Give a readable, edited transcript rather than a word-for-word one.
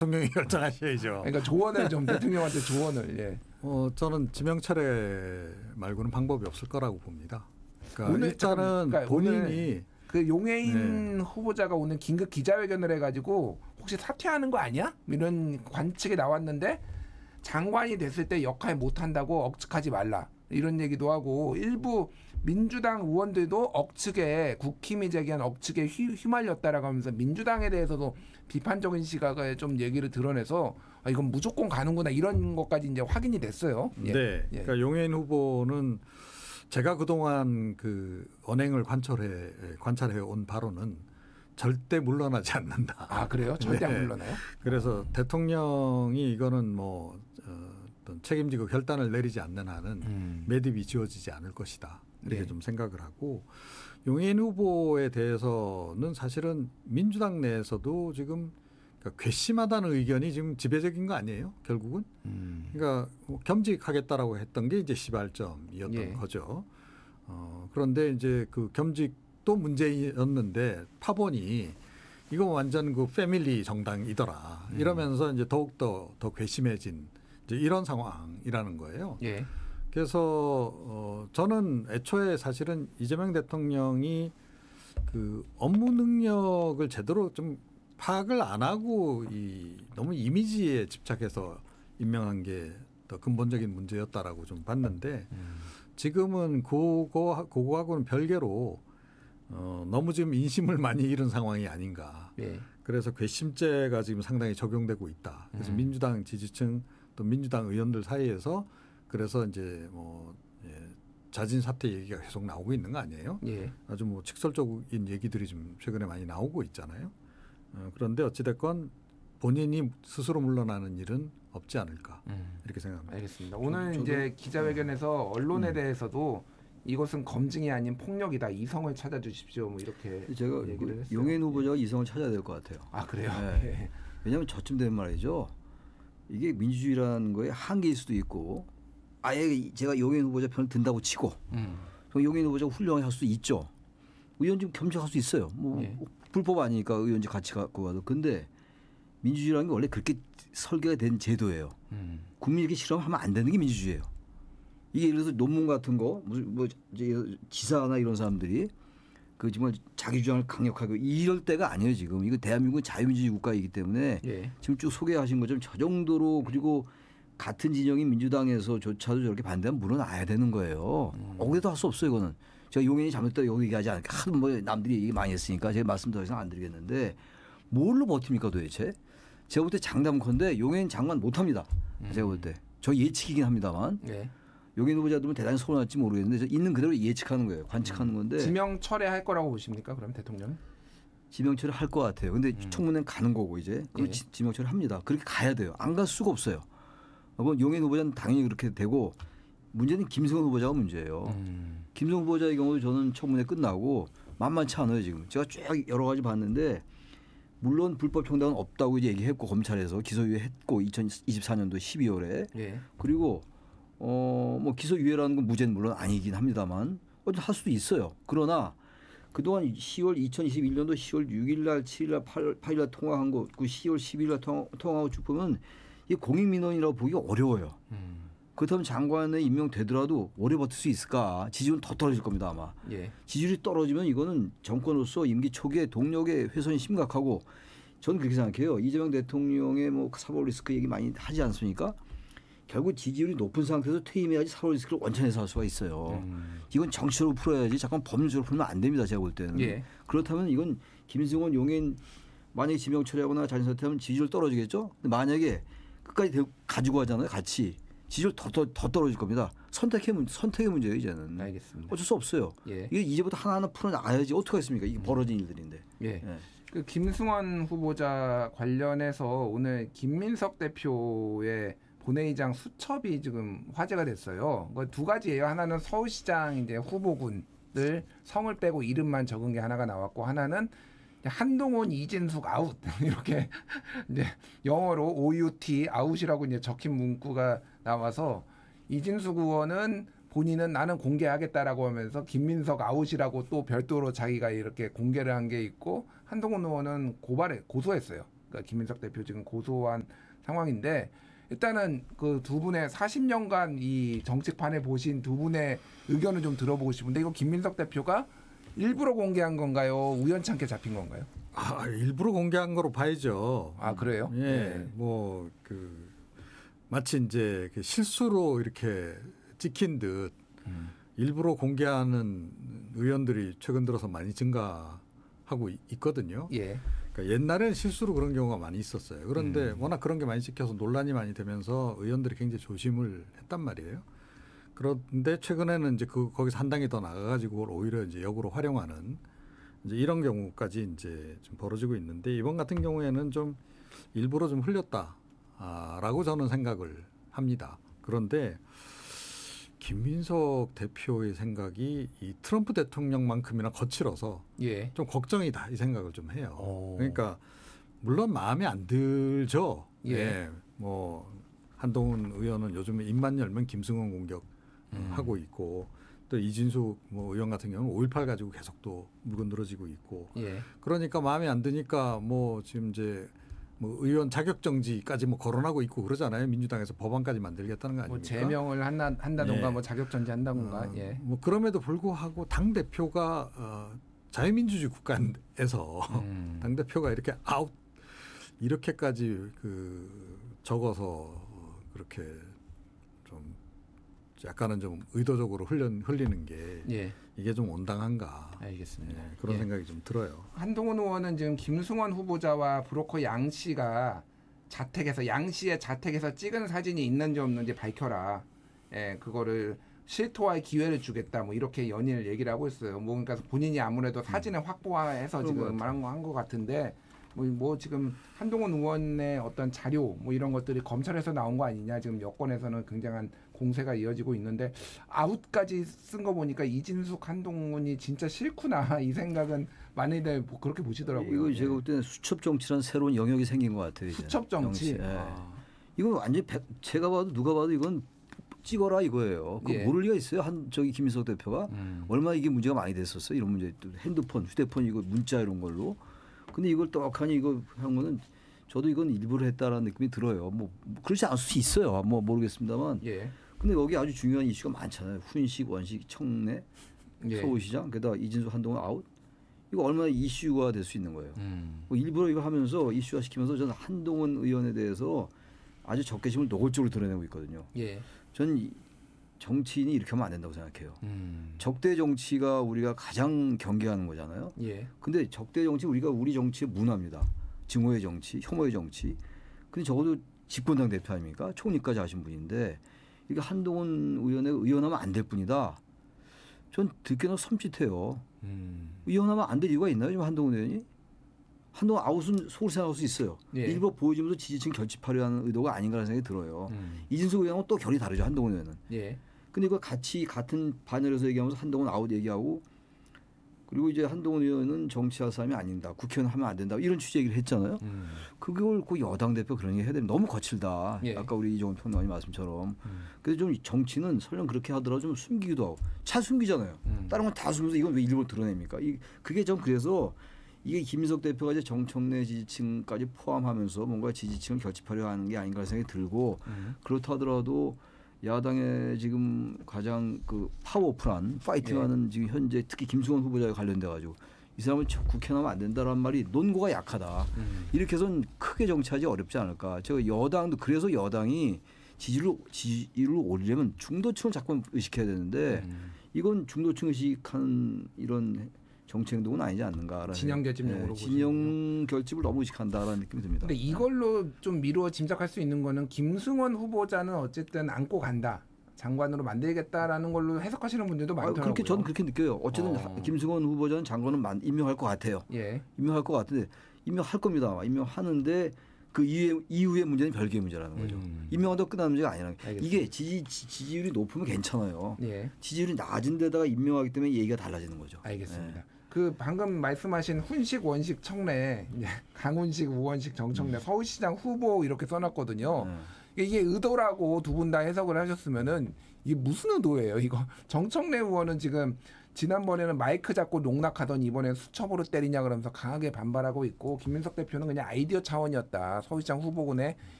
대통령이 결정하셔야죠. 그러니까 조언을 좀 대통령한테 조언을. 예. 저는 지명철회 말고는 방법이 없을 거라고 봅니다. 그러니까 오늘, 일단은 그러니까 본인이 그 용해인 후보자가 오늘 긴급 기자회견을 해가지고 혹시 사퇴하는 거 아니야? 이런 관측이 나왔는데 장관이 됐을 때 역할 못한다고 억측하지 말라. 이런 얘기도 하고 일부 민주당 의원들도 억측에 국힘이 제기한 억측에 휘말렸다라고 하면서 민주당에 대해서도 비판적인 시각을 좀 얘기를 드러내서 이건 무조건 가는구나 이런 것까지 이제 확인이 됐어요. 예. 네, 예. 그러니까 용해인 후보는 제가 그동안 그 언행을 관찰해 온 바로는 절대 물러나지 않는다. 아 그래요? 절대 안 네. 물러나요? 그래서 대통령이 이거는 뭐 어떤 책임지고 결단을 내리지 않는 한은 매듭이 지어지지 않을 것이다. 이렇게 네. 좀 생각을 하고 용해인 후보에 대해서는 사실은 민주당 내에서도 지금 그러니까 괘씸하다는 의견이 지금 지배적인 거 아니에요? 결국은. 그러니까 뭐 겸직하겠다라고 했던 게 이제 시발점이었던 예. 거죠. 그런데 이제 그 겸직도 문제였는데 파본이 이거 완전 그 패밀리 정당이더라. 이러면서 이제 더욱더 더 괘씸해진 이제 이런 상황이라는 거예요. 예. 그래서 저는 애초에 사실은 이재명 대통령이 그 업무 능력을 제대로 좀 파악을 안 하고 너무 이미지에 집착해서 임명한 게 더 근본적인 문제였다라고 좀 봤는데 지금은 그거하고는 별개로 너무 지금 인심을 많이 잃은 상황이 아닌가. 예. 그래서 괘씸죄가 지금 상당히 적용되고 있다. 그래서 민주당 지지층 또 민주당 의원들 사이에서 그래서 이제 뭐 자진 사퇴 얘기가 계속 나오고 있는 거 아니에요? 예. 아주 뭐 직설적인 얘기들이 좀 최근에 많이 나오고 있잖아요. 그런데 어찌됐건 본인이 스스로 물러나는 일은 없지 않을까 이렇게 생각합니다. 알겠습니다. 오늘 이제 기자회견에서 언론에 대해서도 이것은 검증이 아닌 폭력이다. 이성을 찾아주십시오. 뭐 이렇게 제가 얘기를 했어요. 용해인 후보자가 이성을 찾아야 될 것 같아요. 아 그래요? 네. 예. 왜냐하면 저쯤 되면 말이죠. 이게 민주주의라는 거에 한계일 수도 있고 아예 제가 용해인 후보자 편을 든다고 치고 용해인 후보자가 훌륭하게 할 수도 있죠. 의원직 겸직할 수 있어요. 뭐 예. 불법 아니니까 의원직 같이 갖고 가도. 근데 민주주의라는 게 원래 그렇게 설계가 된 제도예요. 국민이 이렇게 실험하면 안 되는 게 민주주의예요. 이게 예를 들어서 논문 같은 거 무슨 뭐 이제 지사나 이런 사람들이 그 정말 자기 주장을 강력하게 이럴 때가 아니에요 지금. 이거 대한민국은 자유민주주의 국가이기 때문에 예. 지금 쭉 소개하신 것처럼 저 정도로 그리고 같은 진영인 민주당에서조차도 저렇게 반대하면 물러나야 되는 거예요. 억울해도 할 수 없어요 이거는. 제가 용인이 잘못했다 여기 얘기하지 않을까. 하도 뭐 남들이 얘기 많이 했으니까 제가 말씀 더 이상 안 드리겠는데 뭘로 버팁니까 도대체. 제가 볼 때 장담컨대 용인 장관 못합니다. 제가 볼 때. 저 예측이긴 합니다만. 예. 용인 후보자들은 대단히 서운할지 모르겠는데 있는 그대로 예측하는 거예요. 관측하는 건데. 지명 철회할 거라고 보십니까? 그럼 대통령? 지명 처리 할 것 같아요. 근데 청문회는 가는 거고 이제. 그럼 예. 지명 처리 합니다. 그렇게 가야 돼요. 안 갈 수가 없어요. 그럼 용인 후보자는 당연히 그렇게 되고 문제는 김승원 후보자가 문제예요. 김승원 후보자의 경우도 저는 청문회 끝나고 만만치 않아요 지금. 제가 쭉 여러 가지 봤는데 물론 불법 청탁은 없다고 이제 얘기했고 검찰에서 기소유예했고 2024년도 12월에 예. 그리고 뭐 기소유예라는 건 무죄는 물론 아니긴 합니다만 할 수도 있어요. 그러나 그동안 2021년도 10월 6일 날 7일 날 8일 날 통화한 거 그 10월 12일 날 통화하고 쭉 보면 이게 공익민원이라고 보기가 어려워요. 그렇다면 장관에 임명되더라도 오래 버틸 수 있을까? 지지율은 더 떨어질 겁니다 아마. 예. 지지율이 떨어지면 이거는 정권으로서 임기 초기에 동력의 훼손이 심각하고 저는 그렇게 생각해요. 이재명 대통령의 뭐 사법 리스크 얘기 많이 하지 않습니까? 결국 지지율이 높은 상태에서 퇴임해야지 사법 리스크를 원천히 해소할 수가 있어요. 이건 정치적으로 풀어야지 잠깐 법률적으로 풀면 안 됩니다. 제가 볼 때는. 예. 그렇다면 이건 김승원 용인 만약에 지명 처리하거나 자진 사퇴하면 지지율 떨어지겠죠. 근데 만약에 끝까지 가지고 가잖아요. 같이. 지지율 더 떨어질 겁니다. 선택의 문제예요 이제는. 알겠습니다. 어쩔 수 없어요. 예. 이게 이제부터 하나하나 풀어나가야지 어떻게 하겠습니까? 이게 벌어진 일들인데. 예. 예. 그 김승원 후보자 관련해서 오늘 김민석 대표의 본회의장 수첩이 지금 화제가 됐어요. 두 가지예요. 하나는 서울시장 이제 후보군들 성을 빼고 이름만 적은 게 하나가 나왔고 하나는 한동훈, 이진숙 아웃 이렇게 이제 영어로 OUT 아웃이라고 이제 적힌 문구가 나와서 이진숙 의원은 본인은 나는 공개하겠다라고 하면서 김민석 아웃이라고 또 별도로 자기가 이렇게 공개를 한 게 있고 한동훈 의원은 고소했어요. 그러니까 김민석 대표 지금 고소한 상황인데 일단은 그 두 분의 40년간 이 정치판에 보신 두 분의 의견을 좀 들어보고 싶은데 이거 김민석 대표가 일부러 공개한 건가요? 우연찮게 잡힌 건가요? 일부러 공개한 거로 봐야죠. 아 그래요? 예, 네. 뭐 그 마치 이제 그 실수로 이렇게 찍힌 듯 일부러 공개하는 의원들이 최근 들어서 많이 증가하고 있거든요. 예. 그러니까 옛날에는 실수로 그런 경우가 많이 있었어요. 그런데 워낙 그런 게 많이 찍혀서 논란이 많이 되면서 의원들이 굉장히 조심을 했단 말이에요. 그런데 최근에는 이제 거기서 한 단계 더 나가가지고 그걸 오히려 이제 역으로 활용하는 이제 이런 경우까지 이제 좀 벌어지고 있는데 이번 같은 경우에는 좀 일부러 좀 흘렸다라고 저는 생각을 합니다. 그런데 김민석 대표의 생각이 이 트럼프 대통령만큼이나 거칠어서 예. 좀 걱정이다 이 생각을 좀 해요. 오. 그러니까 물론 마음에 안 들죠. 예. 예. 뭐 한동훈 의원은 요즘에 입만 열면 김승원 공격 하고 있고 또 이진숙 뭐 의원 같은 경우는 5.18 가지고 계속 또 물건 늘어지고 있고 예. 그러니까 마음에 안 드니까 뭐 지금 이제 뭐 의원 자격 정지까지 뭐 거론하고 있고 그러잖아요. 민주당에서 법안까지 만들겠다는 거 아닙니까? 뭐 제명을 한다던가 예. 뭐 자격정지 한다던가. 예. 뭐 그럼에도 불구하고 당 대표가 자유민주주의 국가에서 당 대표가 이렇게 아웃 이렇게까지 그 적어서 그렇게 좀 약간은 좀 의도적으로 흘리는 게 예. 이게 좀 온당한가? 알겠습니다. 예, 그런 예. 생각이 좀 들어요. 한동훈 의원은 지금 김승원 후보자와 브로커 양 씨가 양 씨의 자택에서 찍은 사진이 있는지 없는지 밝혀라. 예, 그거를 실토할 기회를 주겠다. 뭐 이렇게 연일 얘기를 하고 있어요. 뭐 그러니까 본인이 아무래도 사진을 확보해서 지금 말한 거 한 것 같은데 뭐 지금 한동훈 의원의 어떤 자료 뭐 이런 것들이 검찰에서 나온 거 아니냐. 지금 여권에서는 굉장한 공세가 이어지고 있는데 아웃까지 쓴 거 보니까 이진숙 한동훈이 진짜 싫구나 이 생각은 많이들 그렇게 보시더라고요. 이거 제가 볼 때는 수첩 정치라는 새로운 영역이 생긴 것 같아요. 이제. 수첩 정치. 예. 이건 완전 제가 봐도 누가 봐도 이건 찍어라 이거예요. 그 예. 모를 리가 있어요. 저기 김민석 대표가 얼마나 이게 문제가 많이 됐었어요. 이런 문제, 또 핸드폰, 휴대폰 이거 문자 이런 걸로. 근데 이걸 떡하니 이거 한 거는 저도 이건 일부러 했다라는 느낌이 들어요. 뭐 그렇지 않을 수 있어요. 뭐 모르겠습니다만. 예. 근데 여기 아주 중요한 이슈가 많잖아요. 훈식, 원식, 청내, 예. 서울시장, 게다가 이진숙 한동훈 아웃. 이거 얼마나 이슈가 될 수 있는 거예요. 뭐 일부러 이거 하면서 이슈화 시키면서 저는 한동훈 의원에 대해서 아주 적개심을 노골적으로 드러내고 있거든요. 예. 저는 정치인이 이렇게 하면 안 된다고 생각해요. 적대 정치가 우리가 가장 경계하는 거잖아요. 예. 근데 적대 정치 우리 정치의 문화입니다. 증오의 정치, 혐오의 정치. 근데 적어도 집권당 대표 아닙니까? 총리까지 하신 분인데 이게 한동훈 의원의 의원하면 안 될 뿐이다. 전 듣기는 섬찟해요. 의원하면 안 될 이유가 있나요? 지금 한동훈 의원이? 한동훈 아웃은 속으로 생각할 수 있어요. 예. 일부러 보여주면서 지지층 결집하려 하는 의도가 아닌가라는 생각이 들어요. 이진숙 의원은 또 결이 다르죠. 한동훈 의원은. 예. 근데 이거 같이 같은 반열에서 얘기하면서 한동훈 아웃 얘기하고 그리고 이제 한동훈 의원은 정치할 사람이 아닌다. 국회의원 하면 안 된다. 이런 취지 얘기를 했잖아요. 그걸 그 여당 대표 그런 얘기 해야 되면 너무 거칠다. 예. 아까 우리 이종훈 평론가님 말씀처럼. 그래서 좀 정치는 설령 그렇게 하더라도 좀 숨기기도 하고. 차 숨기잖아요. 다른 건 다 숨기면서 이건 왜 일부러 드러냅니까? 그게 좀 그래서 이게 김민석 대표가 이제 정청래 지지층까지 포함하면서 뭔가 지지층을 결집하려 하는 게 아닌가 생각이 들고 그렇다 하더라도 야당의 지금 가장 그 파워풀한 파이팅하는 지금 현재 특히 김승원 후보자에 관련돼 가지고 이 사람은 국회 나오면 안 된다라는 말이 논거가 약하다. 이렇게 해서는 크게 정치하지 어렵지 않을까. 제가 여당도 그래서 여당이 지지율을 올리려면 중도층을 자꾸 의식해야 되는데 이건 중도층 의식하는 이런 정치 행동은 아니지 않는가라는 진영 결집용으로 진영 결집을 너무 의식한다라는 느낌이 듭니다. 근데 이걸로 좀 미루어 짐작할 수 있는 거는 김승원 후보자는 어쨌든 안고 간다. 장관으로 만들겠다라는 걸로 해석하시는 분들도 많더라고요. 그렇게 저는 그렇게 느껴요. 어쨌든 김승원 후보자는 장관은 임명할 것 같아요. 예. 임명할 것 같은데 임명할 겁니다. 임명하는데 그 이후의 문제는 별개의 문제라는 거죠. 임명한다고 끝나는 문제가 아니라는 거예요. 이게 지지율이 높으면 괜찮아요. 예. 지지율이 낮은 데다가 임명하기 때문에 얘기가 달라지는 거죠. 알겠습니다. 네. 그 방금 말씀하신 훈식, 원식, 청래, 강훈식, 우원식, 정청래, 서울시장 후보 이렇게 써놨거든요. 이게 의도라고 두 분 다 해석을 하셨으면은 이게 무슨 의도예요? 이거 정청래 의원은 지금 지난번에는 마이크 잡고 농락하던 이번엔 수첩으로 때리냐 그러면서 강하게 반발하고 있고 김민석 대표는 그냥 아이디어 차원이었다. 서울시장 후보군의